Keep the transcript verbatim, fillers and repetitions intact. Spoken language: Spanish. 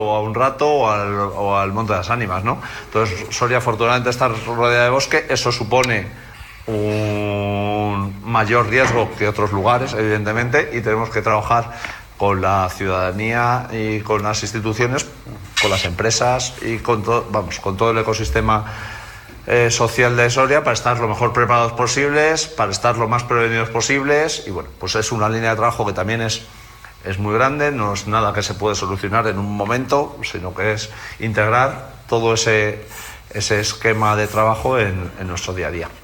o a un rato o al, o al Monte de las Ánimas, ¿no? Entonces, Soria afortunadamente está rodeada de bosque, eso supone un mayor riesgo que otros lugares, evidentemente, y tenemos que trabajar con la ciudadanía y con las instituciones, con las empresas y con todo, vamos, con todo el ecosistema eh, social de Soria para estar lo mejor preparados posibles, para estar lo más prevenidos posibles, y bueno, pues es una línea de trabajo que también es Es muy grande, no es nada que se puede solucionar en un momento, sino que es integrar todo ese, ese esquema de trabajo en, en nuestro día a día.